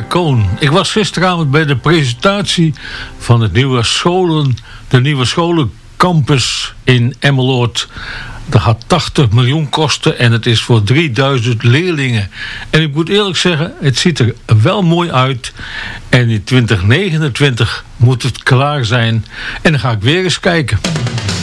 Koon. Ik was gisteravond bij de presentatie van de nieuwe scholencampus in Emmeloord. Dat gaat 80 miljoen kosten en het is voor 3000 leerlingen. En ik moet eerlijk zeggen, het ziet er wel mooi uit. En in 2029 moet het klaar zijn. En dan ga ik weer eens kijken.